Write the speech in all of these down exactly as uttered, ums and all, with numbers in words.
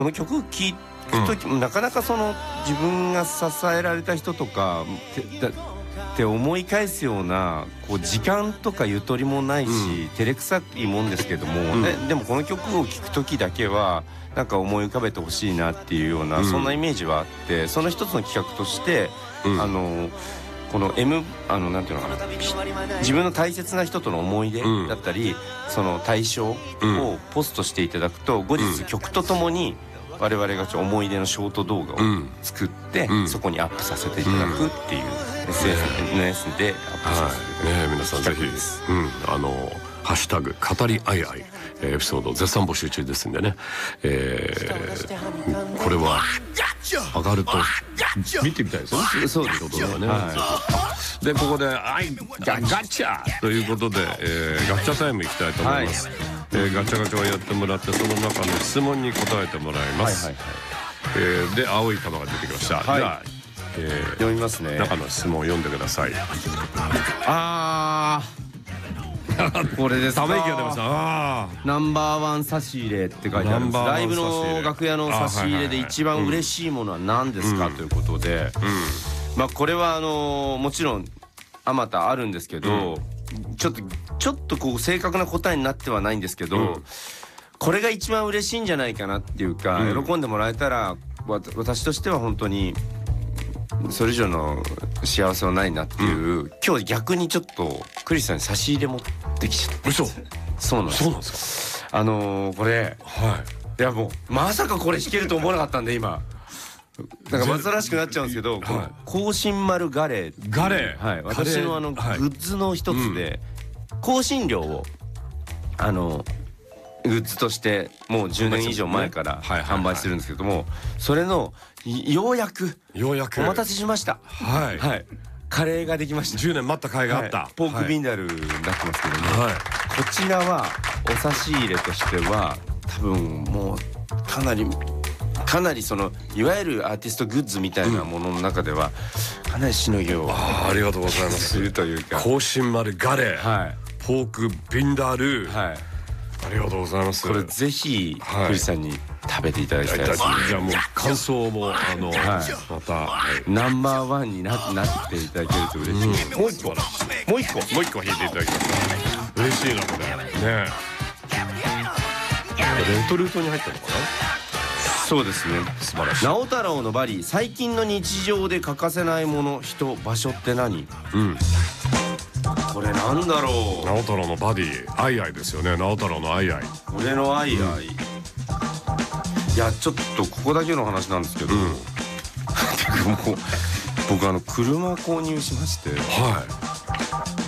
この曲を聴くときもなかなかその自分が支えられた人とかてって思い返すようなこう時間とかゆとりもないし、うん、照れくさいもんですけども、うん、で, でもこの曲を聴く時だけはなんか思い浮かべてほしいなっていうような、うん、そんなイメージはあって、その一つの企画として、うん、あのこの M あのなんていうのかな、自分の大切な人との思い出だったり、うん、その対象をポストしていただくと、後日曲とともに我々がちょ思い出のショート動画を作って、うん、そこにアップさせていただくっていう、うん、エスエヌエス でアップさせていただく、 はいね、皆さんぜひ、うん、あのハッシュタグ語りあいあいエピソード絶賛募集中ですんでね、えー、これは上がると見てみたいですよね。そうですね、はい、でここであいガガチャということで、えー、ガチャタイムいきたいと思います、はい、えー、ガチャガチャをやってもらって、その中の質問に答えてもらいます、はいはいはい、えー、で青い玉が出てきました、はい、じゃあ、えー、 読みますね。 中の質問を読んでください。 あーこれですか。 ため息が出ました。あナンバーワン差し入れって書いてあるんです。ライブの楽屋の差し入れで一番嬉しいものは何ですか、うん、ということで、うん、まあこれはあのー、もちろんあまたあるんですけど、うん、ちょっとちょっとこう正確な答えになってはないんですけど、うん、これが一番嬉しいんじゃないかなっていうか、うん、喜んでもらえたら私としては本当にそれ以上の幸せはないなっていう、うん、今日逆にちょっとクリスさんに差し入れ持ってきちゃった。 嘘。 そうなんです。 そうなんですか。あのー、これ、 はい、 いやもうまさかこれ弾けると思わなかったんで今なんか煩わしくなっちゃうんですけど、この甲信丸ガレーガレー、 はい、私のあのグッズの一つで香辛料をあのグッズとしてもうじゅうねん以上前から販売してるんですけども、それのようやくようやくお待たせしました。 はい、 はい、カレーができました。 じゅうねん待った甲斐があった、はい、 ポークビンダルになってますけども、はい、こちらはお差し入れとしては多分もうかなりかなりそのいわゆるアーティストグッズみたいなものの中ではかなりしのぎを、うん、 あ, ありがとうございますするというか、 甲信丸ガレー、はい、ポークビンダル、はい、ありがとうございます。 これぜひクリスさんに食べていただきたいです、ね。 じゃあもう感想もあの、はい、また、はい、 ナンバーワンに な, なっていただけると嬉しい、うん、 もう一個もう一個もう一個弾いていただきます。嬉しいなこれね。レトルトに入ったのかな。 そうですね、 素晴らしい。 直太朗のバリー、最近の日常で欠かせないもの、人、場所って何？うん、これなんだろう。 直太朗のバディ、アイアイですよね。直太朗のアイアイ、 俺のアイアイ、うん、いやちょっとここだけの話なんですけど、うん、もう僕あの車購入しまして、はい、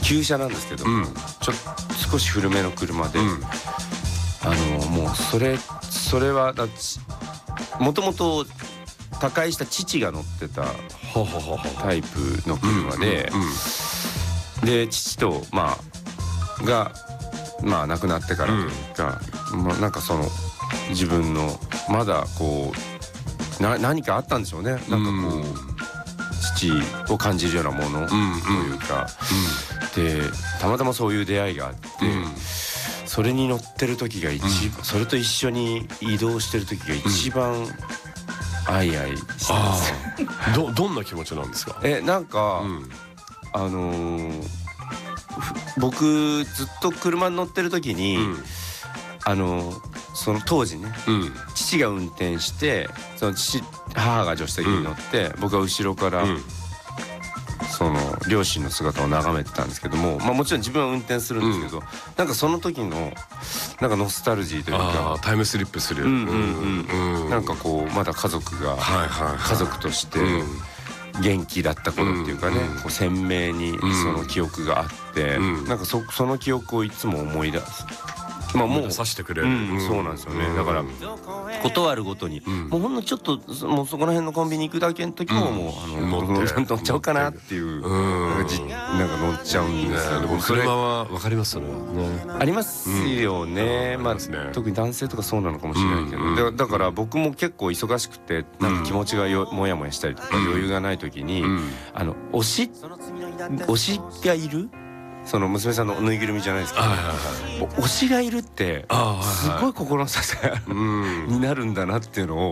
旧車なんですけど、うん、ちょっと少し古めの車で、うん、あのもうそれそれはだもともと他界した父が乗ってたタイプの車で、で父とまあがまあ亡くなってからというか、うん、まあなんかその自分のまだこうな何かあったんでしょうね。なんかこう、うん、父を感じるようなものというか、うんうん、でたまたまそういう出会いがあって、うん、それに乗ってる時が一番、うん、それと一緒に移動してる時が一番、うん、アイアイしてます。 どどんな気持ちなんですか？ えなんか、うん、あのー、僕ずっと車に乗ってる時に、うん、あのー、その当時ね、うん、父が運転してその父母が助手席に乗って、うん、僕は後ろから、うん、その両親の姿を眺めてたんですけども、まあ、もちろん自分は運転するんですけど、うん、なんかその時のなんかノスタルジーというか、 タイムスリップする、 なんかこうまだ家族が家族として元気だった頃っていうかね、うん、こう鮮明にその記憶があって、うん、なんか そ, その記憶をいつも思い出す。まあもうさしてくれる、 うん、そうなんですよね、うん、だからことあるごとに、うん、もうほんのちょっともうそこら辺のコンビニ行くだけの時も、うん、もうあの乗っちゃおうかなっていう、なんかじなんか乗っちゃうんですよね。 でも車は分かりますそれはね。 ありますよね、うん、まあ、特に男性とかそうなのかもしれないけど、うん、だ, だから僕も結構忙しくてなんか気持ちがよもやもやしたりとか、うん、余裕がない時に、うん、あの推し推しがいるその娘さんのぬいぐるみじゃないですけど、推しがいるってすごい心の支えになるんだなっていうの